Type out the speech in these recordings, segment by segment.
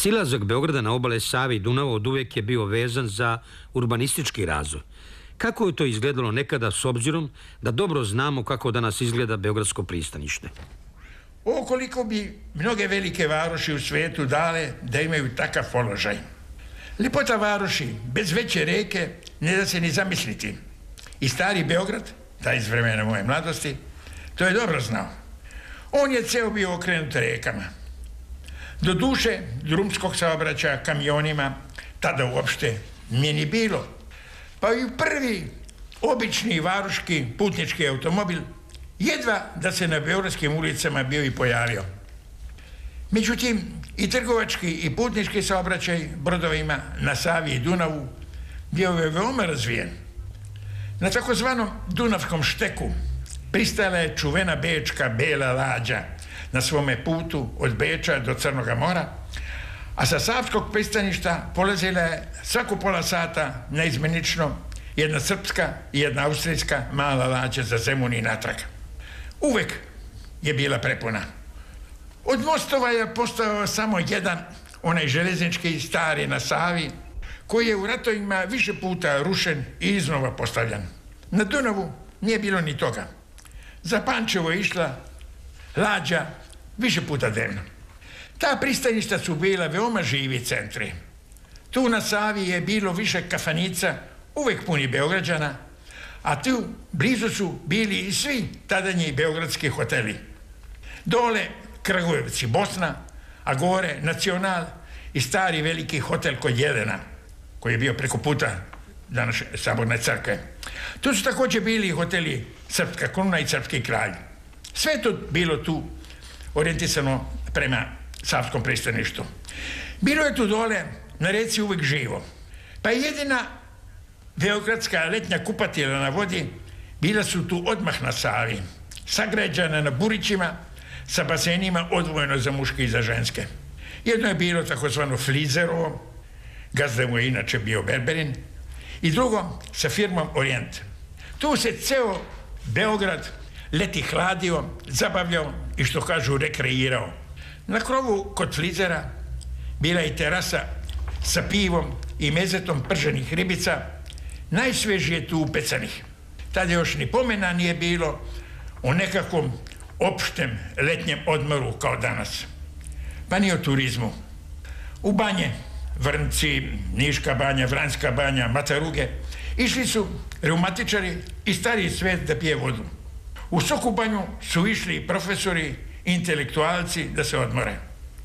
Silazak Beograda na obale Save i Dunava oduvek je bio vezan za urbanistički razvoj. Kako je to izgledalo nekada s obzirom da dobro znamo kako danas izgleda Beogradsko pristanište? Koliko bi mnoge velike varoši u svijetu dale da imaju takav položaj. Ljepota varoši bez veće reke ne da se ni zamisliti. I stari Beograd, taj iz vremena moje mladosti, to je dobro znao. On je ceo bio okrenut rekama. Do duše drumskog saobraćaja kamionima tada uopšte nije ni bilo. Pa i prvi obični varoški putnički automobil jedva da se na beogradskim ulicama bio i pojavio. Međutim, i trgovački i putnički saobraćaj brodovima na Savi i Dunavu bio je veoma razvijen. Na takozvanom Dunavskom šteku pristajala je čuvena bečka Bela lađa na svome putu od Beča do Crnoga mora, a sa savskog pristaništa polazila je svaku pola sata neizmenično jedna srpska i jedna austrijska mala lađa za Zemun i natrag. Uvek je bila prepuna. Od mostova je postao samo jedan, onaj železnički stari na Savi, koji je u ratovima više puta rušen i iznova postavljan. Na Dunavu nije bilo ni toga. Za Pančevo je išla lađa više puta dnevno. Ta pristaništa su bila veoma živi centri. Tu na Savi je bilo više kafanica, uvek puni Beograđana, a tu blizu su bili i svi tadanji beogradski hoteli. Dole Kragujevci, Bosna, a gore Nacional i stari veliki hotel kod Jelena, koji je bio preko puta današnje Saborne crkve. Tu su također bili hoteli Srpska kruna i Srpski kralj. Sve to bilo tu orijentisano prema savskom pristaništu. Bilo je tu dole na reci uvek živo. Pa jedina beogradska letnja kupatila na vodi bila su tu odmah na Savi, sagrađena na burićima sa bazenima odvojeno za muške i za ženske. Jedno je bilo takozvano Flizerovo, gazda mu je inače bio Berberin, i drugo sa firmom Orijent. Tu se ceo Beograd leti hladio, zabavljao i što kažu rekreirao. Na krovu kod Flizera bila je terasa sa pivom i mezetom prženih ribica, najsvežije tu upecanih. Tada još ni pomena nije bilo o nekakvom opštem letnjem odmoru kao danas. Pa ni o turizmu. U banje, Vrnci, Niška banja, Vranjska banja, Mataruge, išli su reumatičari i stariji svet da pije vodu. U Soku banju su išli profesori, intelektualci da se odmore.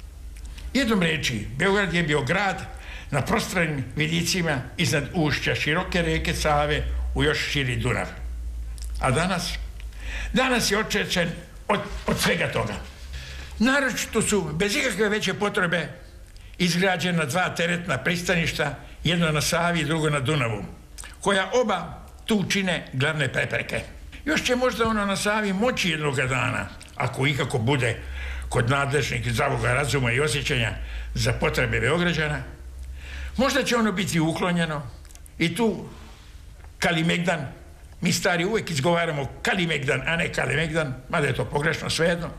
Jednom reči, Beograd je bio grad na prostranim vidicima iznad ušća široke reke Save u još širi Dunav. A danas? Danas je očečen od svega toga. Naročito su, bez ikakve veće potrebe, izgrađena dva teretna pristaništa, jedno na Savi i drugo na Dunavu, koja oba tu čine glavne prepreke. Još će možda ono na Savi moći jednoga dana, ako ikako bude kod nadležnih zavoga razuma i osjećanja za potrebe Beograđana, možda će ono biti uklonjeno i tu Kalimegdan, mi stari uvek izgovaramo Kalimegdan, a ne Kalemegdan, mada je to pogrešno svejedno,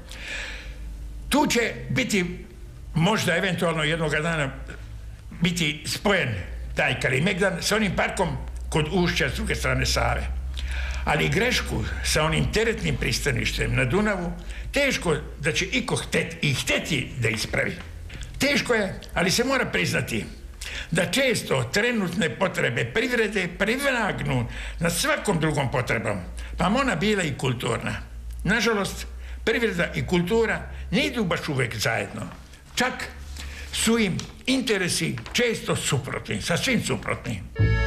tu će biti možda eventualno jednoga dana biti spojen taj Kalimegdan sa onim parkom kod ušća s druge strane Save. Ali grešku sa onim teretnim pristaništem na Dunavu teško da će iko hteti da ispravi. Teško je, ali se mora priznati da često trenutne potrebe privrede prevagnu nad svakom drugom potrebom, pa ona bila i kulturna. Nažalost, privreda i kultura ne idu baš uvek zajedno. Čak su im interesi često suprotni, sasvim suprotni.